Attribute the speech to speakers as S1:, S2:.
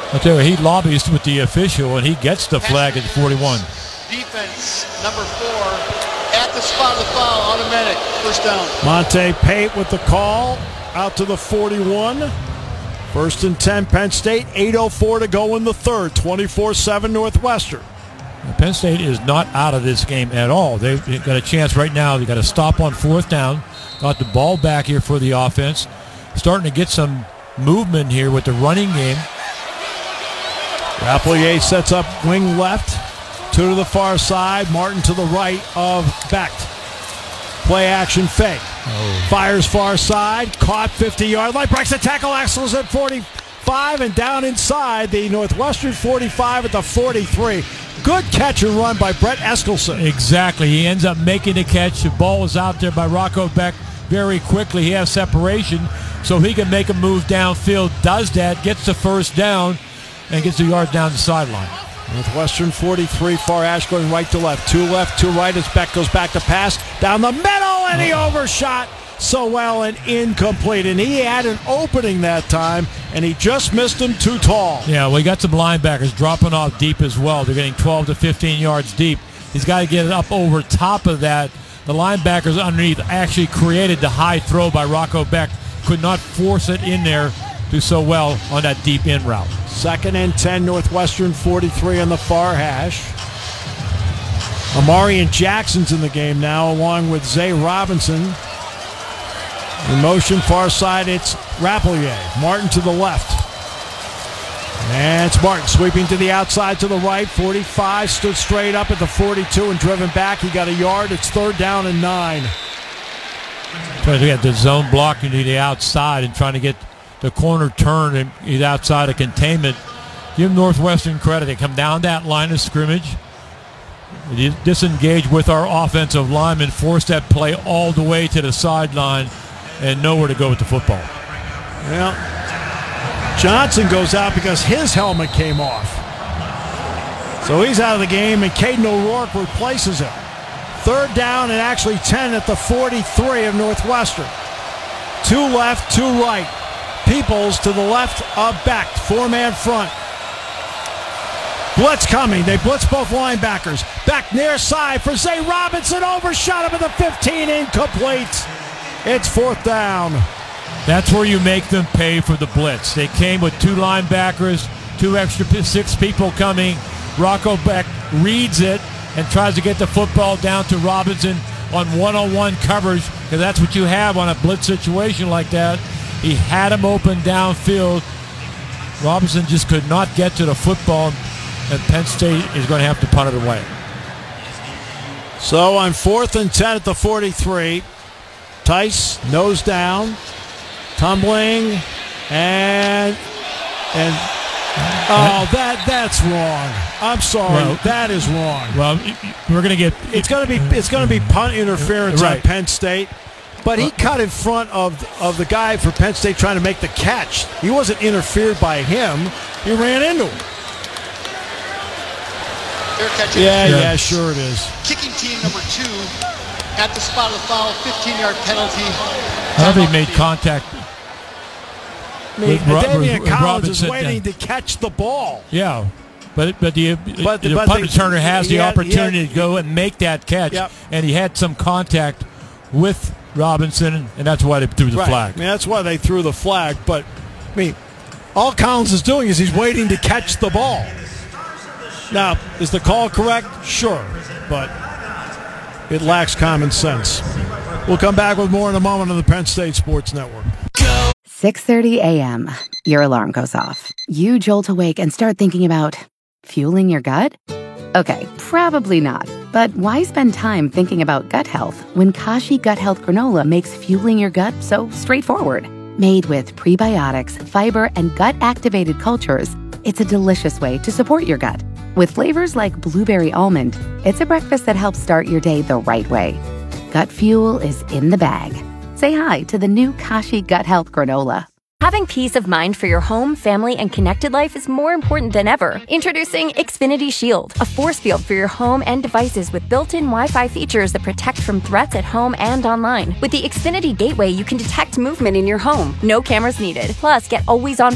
S1: I tell you, he lobbies with the official, and he gets the flag at 41.
S2: Defense, number 4, at the spot of the foul, automatic, first down.
S3: Monte Pate with the call, out to the 41. First and 10, Penn State, 8:04 to go in the third, 24-7 Northwestern.
S1: Penn State is not out of this game at all. They've got a chance right now. They've got to stop on fourth down. Got the ball back here for the offense. Starting to get some movement here with the running game.
S3: Rapplier sets up wing left. 2 to the far side. Martin to the right of Becht. Play action fake. Fires far side. Caught 50-yard line. Breaks the tackle. Axels at 45 and down inside the Northwestern 45 at the 43. Good catch and run by Brett Eskelson.
S1: Exactly. He ends up making the catch. The ball is out there by Rocco Becht very quickly. He has separation, so he can make a move downfield. Does that. Gets the first down and gets the yard down the sideline.
S3: Northwestern 43, far Ash going right to left, 2 right as Becht goes back to pass down the middle, and he overshot so well and incomplete. And he had an opening that time, and he just missed him too tall.
S1: Yeah, well, he got some linebackers dropping off deep as well. They're getting 12 to 15 yards deep. He's got to get it up over top of that. The linebackers underneath actually created the high throw by Rocco Becht. Could not force it in there. Do so well on that deep in route.
S3: Second and 10, Northwestern 43 on the far hash. Amarian Jackson's in the game now, along with Zay Robinson. In motion, far side, it's Rapplier. Martin to the left. And it's Martin sweeping to the outside to the right. 45, stood straight up at the 42 and driven back. He got a yard. It's 3rd down and 9.
S1: Trying to get the zone blocking to the outside and trying to get the corner turn, and he's outside of containment. Give Northwestern credit. They come down that line of scrimmage. They disengage with our offensive lineman, force that play all the way to the sideline, and nowhere to go with the football.
S3: Well, Johnson goes out because his helmet came off. So he's out of the game, and Caden O'Rourke replaces him. 3rd down and actually 10 at the 43 of Northwestern. 2 left, 2 right. Peoples to the left of Becht. 4-man front. Blitz coming. They blitz both linebackers. Becht near side for Zay Robinson. Overshot him at the 15. Incomplete. It's 4th down.
S1: That's where you make them pay for the blitz. They came with 2 linebackers, 2 extra 6 people coming. Rocco Becht reads it and tries to get the football down to Robinson on one-on-one coverage, because that's what you have on a blitz situation like that. He had him open downfield. Robinson just could not get to the football, and Penn State is going to have to punt it away.
S3: So on 4th and 10 at the 43, Tice nose down, tumbling, and that's wrong. I'm sorry,
S1: well,
S3: that is wrong.
S1: Well, we're going to get
S3: it's going to be punt interference
S1: right.
S3: on Penn State. But he cut in front of the guy for Penn State trying to make the catch. He wasn't interfered by him. He ran into him.
S2: Fair catch.
S3: Yeah, sure it is.
S2: Kicking team number 2 at the spot of the foul, 15-yard penalty.
S1: I don't think he made contact.
S3: Damian Collins is
S1: Robinson,
S3: waiting to catch the ball.
S1: Yeah. But the punt returner has the opportunity to go and make that catch.
S3: Yep.
S1: And he had some contact with Robinson, and that's why they threw the flag.
S3: I mean, that's why they threw the flag. But, I mean, all Collins is doing is he's waiting to catch the ball. Now, is the call correct? Sure. But it lacks common sense. We'll come back with more in a moment on the Penn State Sports Network.
S4: 6:30 a.m. Your alarm goes off. You jolt awake and start thinking about fueling your gut? Okay, probably not. But why spend time thinking about gut health when Kashi Gut Health Granola makes fueling your gut so straightforward? Made with prebiotics, fiber, and gut-activated cultures, it's a delicious way to support your gut. With flavors like blueberry almond, it's a breakfast that helps start your day the right way. Gut fuel is in the bag. Say hi to the new Kashi Gut Health Granola.
S5: Having peace of mind for your home, family, and connected life is more important than ever. Introducing Xfinity Shield, a force field for your home and devices with built-in Wi-Fi features that protect from threats at home and online. With the Xfinity Gateway, you can detect movement in your home. No cameras needed. Plus, get always-on